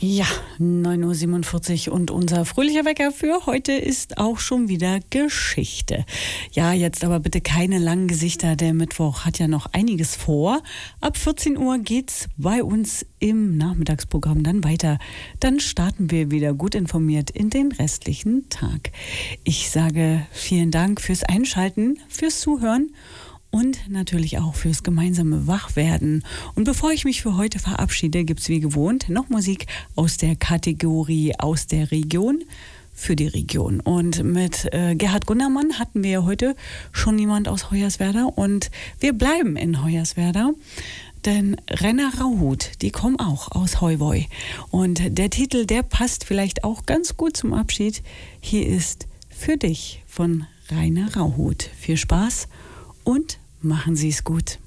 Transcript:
Ja, 9:47 Uhr und unser fröhlicher Wecker für heute ist auch schon wieder Geschichte. Ja, jetzt aber bitte keine langen Gesichter, der Mittwoch hat ja noch einiges vor. Ab 14 Uhr geht's bei uns im Nachmittagsprogramm dann weiter. Dann starten wir wieder gut informiert in den restlichen Tag. Ich sage vielen Dank fürs Einschalten, fürs Zuhören und natürlich auch fürs gemeinsame Wachwerden. Und bevor ich mich für heute verabschiede, gibt's wie gewohnt noch Musik aus der Kategorie aus der Region für die Region. Und mit Gerhard Gundermann hatten wir heute schon jemand aus Hoyerswerda und wir bleiben in Hoyerswerda. Denn Rainer Rauhut, die kommen auch aus Heuwoi. Und der Titel, der passt vielleicht auch ganz gut zum Abschied. Hier ist Für dich von Rainer Rauhut. Viel Spaß und machen Sie es gut.